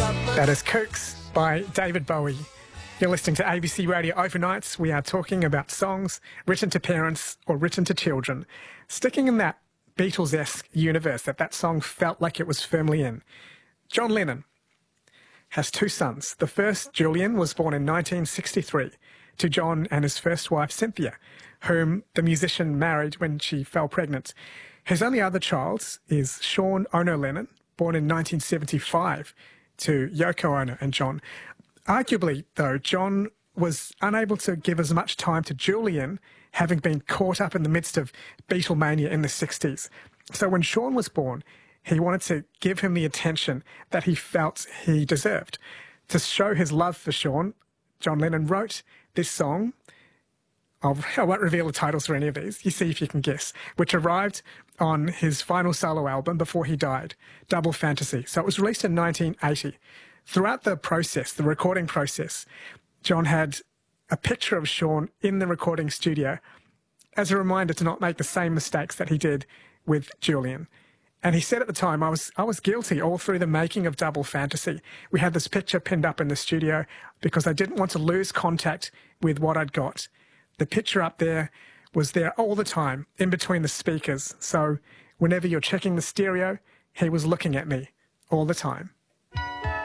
That is Kooks by David Bowie. You're listening to ABC Radio Overnights. We are talking about songs written to parents or written to children. Sticking in that Beatles-esque universe that song felt like it was firmly in. John Lennon has two sons. The first, Julian, was born in 1963 to John and his first wife, Cynthia, whom the musician married when she fell pregnant. His only other child is Sean Ono Lennon, born in 1975 to Yoko Ono and John. Arguably, though, John was unable to give as much time to Julian, having been caught up in the midst of Beatlemania in the 60s. So when Sean was born, he wanted to give him the attention that he felt he deserved. To show his love for Sean, John Lennon wrote this song. I won't reveal the titles for any of these. You see if you can guess. Which arrived on his final solo album before he died, Double Fantasy. So it was released in 1980. Throughout the process, the recording process, John had a picture of Sean in the recording studio as a reminder to not make the same mistakes that he did with Julian. And he said at the time, I was guilty all through the making of Double Fantasy. We had this picture pinned up in the studio because I didn't want to lose contact with what I'd got. The picture up there was there all the time, in between the speakers. So whenever you're checking the stereo, he was looking at me all the time.